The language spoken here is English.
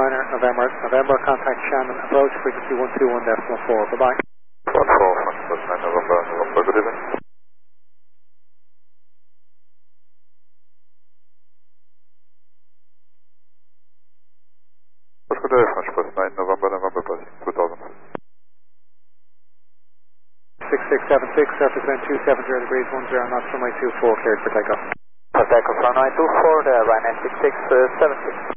November, contact Shannon, approach frequency 121.4, bye-bye. 14, November, good evening. Good day, French Press 9, November, passing 2000. 6676, surface wind 270 degrees, 10 knots, runway 24, cleared for takeoff. For takeoff, runway 24, Ryanair 6676.